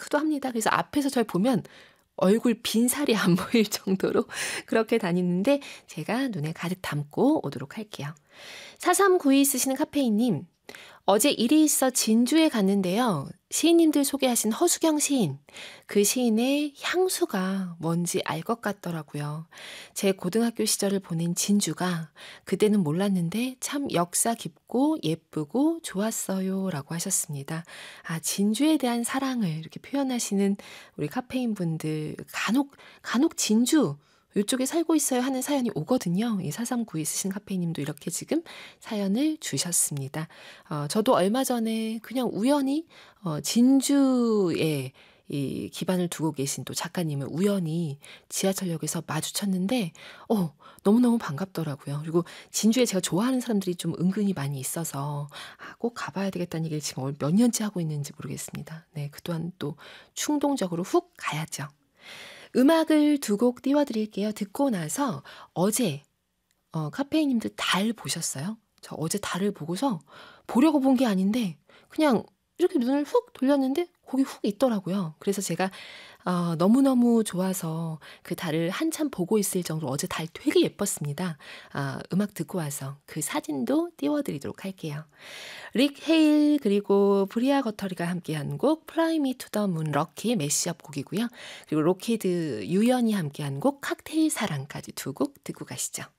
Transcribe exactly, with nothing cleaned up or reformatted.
싶기도 합니다. 그래서 앞에서 절 보면 얼굴 빈살이 안 보일 정도로 그렇게 다니는데 제가 눈에 가득 담고 오도록 할게요. 사삼구이 쓰시는 카페인님. 어제 일이 있어 진주에 갔는데요. 시인님들 소개하신 허수경 시인. 그 시인의 향수가 뭔지 알 것 같더라고요. 제 고등학교 시절을 보낸 진주가 그때는 몰랐는데 참 역사 깊고 예쁘고 좋았어요. 라고 하셨습니다. 아, 진주에 대한 사랑을 이렇게 표현하시는 우리 카페인 분들 간혹, 간혹 진주 이쪽에 살고 있어요 하는 사연이 오거든요. 이 사삼구이 쓰신 카페님도 이렇게 지금 사연을 주셨습니다. 어, 저도 얼마 전에 그냥 우연히 어, 진주에 이 기반을 두고 계신 또 작가님을 우연히 지하철역에서 마주쳤는데 어, 너무너무 반갑더라고요. 그리고 진주에 제가 좋아하는 사람들이 좀 은근히 많이 있어서 아, 꼭 가봐야 되겠다는 얘기를 지금 몇 년째 하고 있는지 모르겠습니다. 네, 그 또한 또 충동적으로 훅 가야죠. 음악을 두 곡 띄워드릴게요. 듣고 나서 어제 어, 카페인님들 달 보셨어요? 저 어제 달을 보고서 보려고 본 게 아닌데 그냥 이렇게 눈을 훅 돌렸는데 거기 훅 있더라고요. 그래서 제가 어, 너무너무 좋아서 그 달을 한참 보고 있을 정도로 어제 달 되게 예뻤습니다. 아, 음악 듣고 와서 그 사진도 띄워드리도록 할게요. 릭 헤일 그리고 브리아 거터리가 함께한 곡 Fly Me to the Moon 럭키의 매시업 곡이고요. 그리고 로키드 유연이 함께한 곡 칵테일 사랑까지 두 곡 듣고 가시죠.